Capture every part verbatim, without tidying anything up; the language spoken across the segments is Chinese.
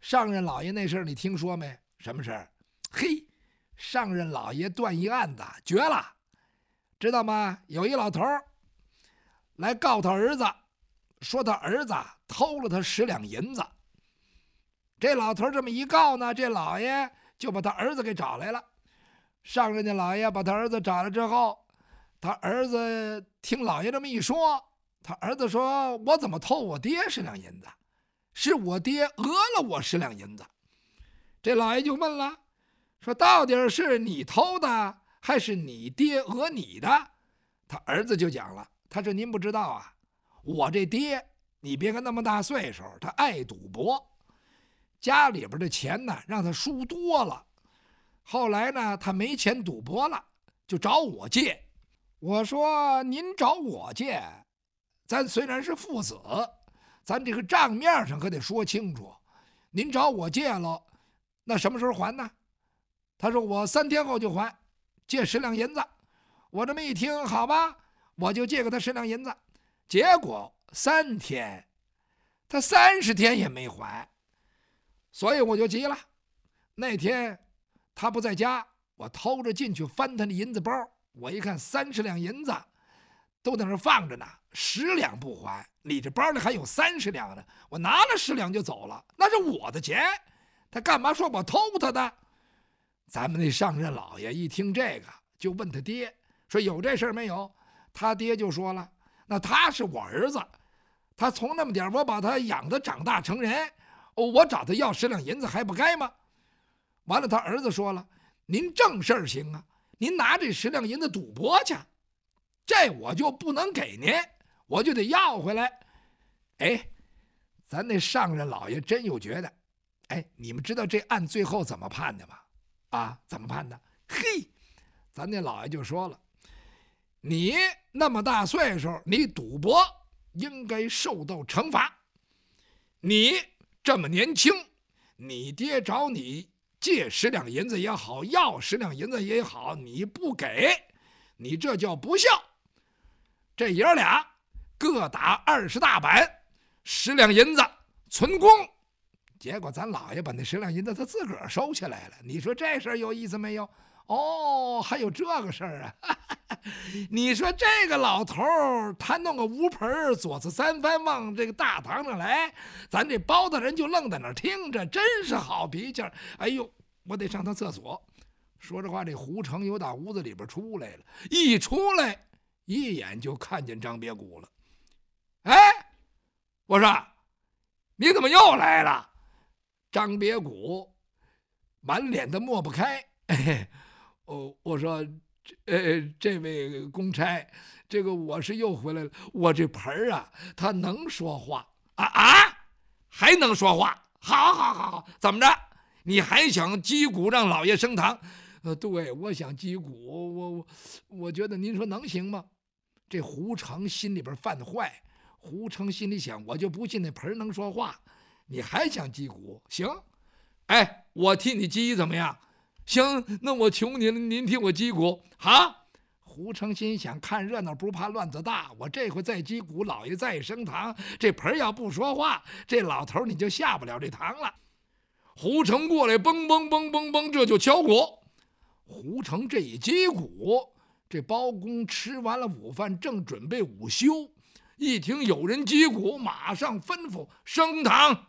上任老爷那事儿你听说没？什么事儿？嘿，上任老爷断一案子，绝了，知道吗？有一老头儿来告他儿子，说他儿子偷了他十两银子。这老头这么一告呢，这老爷就把他儿子给找来了。上任的老爷把他儿子找来之后，他儿子听老爷这么一说，他儿子说：“我怎么偷我爹十两银子？是我爹讹了我十两银子。”这老爷就问了，说：“到底是你偷的，还是你爹讹你的？”他儿子就讲了，他说：“您不知道啊，我这爹，你别看那么大岁数，他爱赌博，家里边的钱呢让他输多了。后来呢，他没钱赌博了，就找我借。我说您找我借，咱虽然是父子，咱这个账面上可得说清楚。您找我借了，那什么时候还呢？”他说：“我三天后就还，借十两银子。”我这么一听，好吧，我就借给他十两银子。结果三天，他三十天也没还，所以我就急了。那天他不在家，我偷着进去翻他的银子包，我一看三十两银子都在那放着呢，十两不还，你这包里还有三十两呢。我拿了十两就走了，那是我的钱，他干嘛说我偷他的？咱们那上任老爷一听这个，就问他爹说：“有这事儿没有？”他爹就说了：“那他是我儿子，他从那么点我把他养的长大成人，我找他要十两银子还不该吗？”完了，他儿子说了：“您正事儿行啊，您拿这十两银子赌博去，这我就不能给您，我就得要回来。”哎，咱那上任老爷真有觉得。哎，你们知道这案最后怎么判的吗？啊，怎么判的？嘿，咱那老爷就说了：“你那么大岁数，你赌博应该受到惩罚。你这么年轻，你爹找你借十两银子也好，要十两银子也好，你不给，你这叫不孝。这爷俩各打二十大板，十两银子存公。”结果咱老爷把那十两银子他自个儿收起来了。你说这事儿有意思没有？哦，还有这个事儿啊！你说这个老头儿他弄个无盆左次三番往这个大堂上来，咱这包大人就愣在那儿听着，真是好脾气。哎呦，我得上趟厕所。说这话，这胡成又打屋子里边出来了，一出来一眼就看见张别谷了。哎，我说你怎么又来了？张别谷满脸的抹不开。哎，哦，我说，呃，这位公差，这个我是又回来了。我这盆儿啊，他能说话啊啊，还能说话？好，好，好，好，怎么着？你还想击鼓让老爷升堂？呃，对，我想击鼓，我我我觉得您说能行吗？这胡成心里边犯坏，胡成心里想，我就不信那盆儿能说话。你还想击鼓？行，哎，我替你击怎么样？行，那我求您，您替我击鼓。好，胡成心想，看热闹不怕乱子大，我这回再击鼓，老爷再升堂，这盆要不说话，这老头你就下不了这堂了。胡成过来，嘣嘣嘣嘣嘣，这就敲鼓。胡成这一击鼓，这包公吃完了午饭，正准备午休，一听有人击鼓，马上吩咐升堂。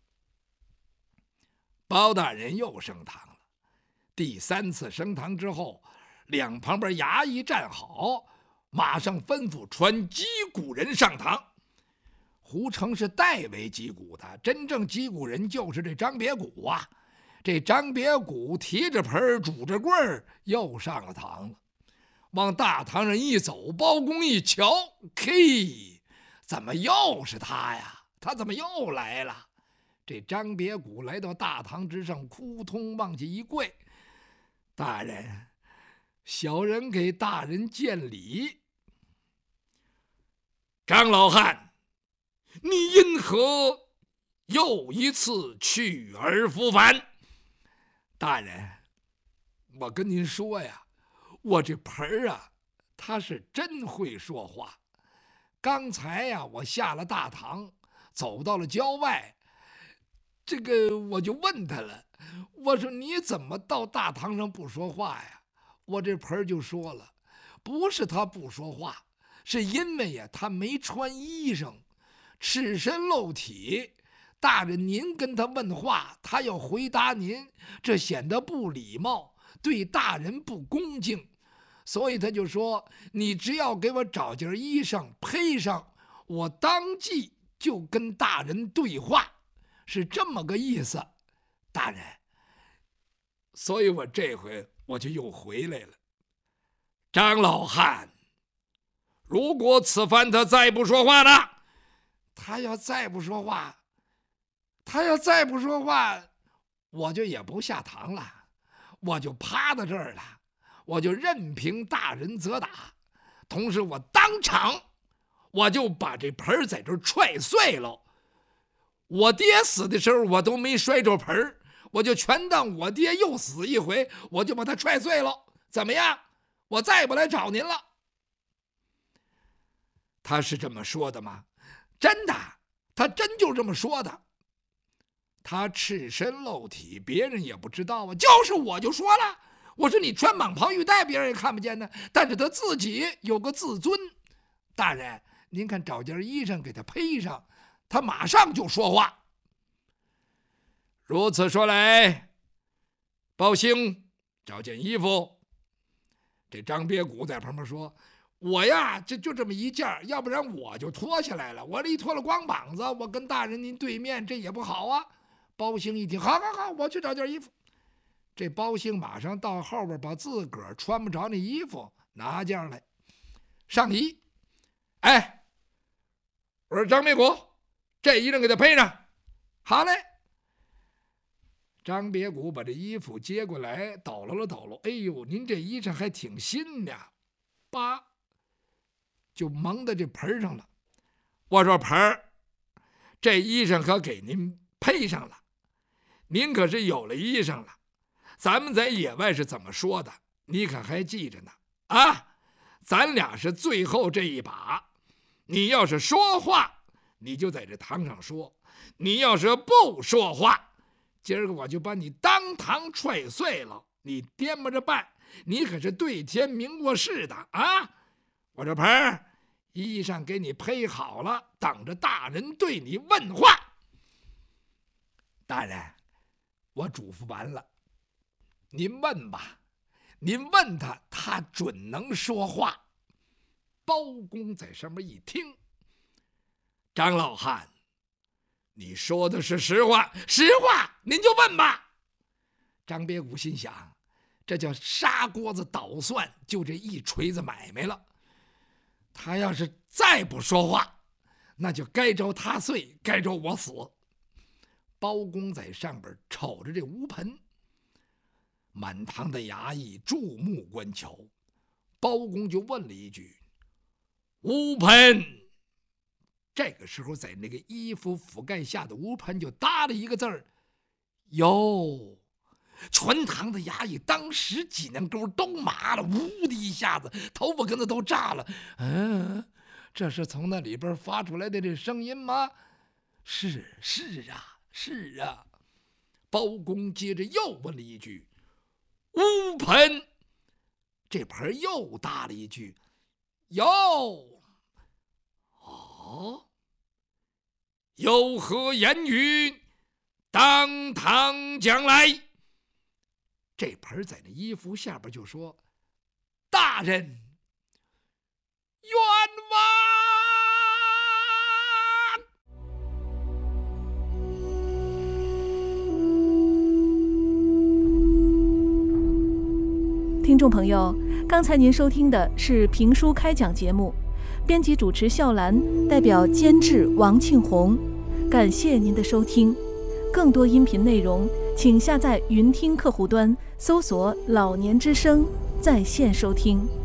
包大人又升堂了。第三次升堂之后，两旁边衙役站好，马上吩咐传击鼓人上堂。胡成是代为击鼓的，真正击鼓人就是这张别谷啊。这张别谷提着盆拄着棍儿又上了堂了，往大堂上一走，包公一瞧，嘿，怎么又是他呀？他怎么又来了？这张别谷来到大堂之上，扑通往下一跪：“大人，小人给大人见礼。”张老汉，你因何又一次去而复返？大人，我跟您说呀，我这盆儿啊，他是真会说话。刚才呀，我下了大堂，走到了郊外， 这个我就问他了，我说你怎么到大堂上不说话呀？我这盆就说了，不是他不说话，是因为呀他没穿衣裳，赤身露体。大人您跟他问话，他要回答您，这显得不礼貌，对大人不恭敬。所以他就说，你只要给我找件衣裳披上，我当即就跟大人对话，是这么个意思，大人。所以我这回我就又回来了。张老汉，如果此番他再不说话了，他要再不说话他要再不说话我就也不下堂了，我就趴到这儿了，我就任凭大人责打，同时我当场我就把这盆在这儿踹碎了。我爹死的时候我都没摔着盆，我就全当我爹又死一回，我就把他踹碎了。怎么样？我再不来找您了。他是这么说的吗？真的，他真就这么说的。他赤身露体，别人也不知道啊。就是我就说了，我说你穿蟒袍玉带，别人也看不见呢。但是他自己有个自尊。大人，您看找件衣裳给他披上，他马上就说话。如此说来，包兴找件衣服。这张别谷在旁边说，我呀这就这么一件，要不然我就脱下来了，我这一脱了光膀子，我跟大人您对面，这也不好啊。包兴一听，好好好，我去找件衣服。这包兴马上到后边，把自个儿穿不着那衣服拿件来，上衣。哎，我说张别谷，这衣裳给他披上。好嘞。张别谷把这衣服接过来，抖搂了抖搂，哎呦，您这衣裳还挺新的，叭，就蒙在这盆上了。我说盆儿，这衣裳可给您配上了，您可是有了衣裳了。咱们在野外是怎么说的？你可还记着呢？啊，咱俩是最后这一把。你要是说话，你就在这堂上说；你要是不说话，今儿个我就把你当堂踹碎了。你掂吧着办，你可是对天明过誓的啊！我这盆儿衣裳给你披好了，等着大人对你问话。大人，我嘱咐完了，您问吧，您问他，他准能说话。包公在上面一听，张老汉，你说的是实话？实话，您就问吧。张别谷心想，这叫砂锅子捣蒜，就这一锤子买卖了。他要是再不说话，那就该着他碎，该着我死。包公在上边瞅着这乌盆，满堂的衙役注目观瞧。包公就问了一句：“乌盆。”这个时候，在那个衣服覆盖下的乌盆就搭了一个字儿：“哟。”全堂的衙役当时脊梁沟都麻了，呜的一下子，头发根子都炸了。嗯，这是从那里边发出来的这声音吗？是是啊，是啊。包公接着又问了一句：“乌盆。”这盆又搭了一句：“哟。”哦，有何言语？当堂讲来。这盆在那衣服下边就说：“大人冤枉！”听众朋友，刚才您收听的是评书开讲节目，编辑主持笑兰，代表监制王庆红，感谢您的收听。更多音频内容，请下载云听客户端，搜索“老年之声”在线收听。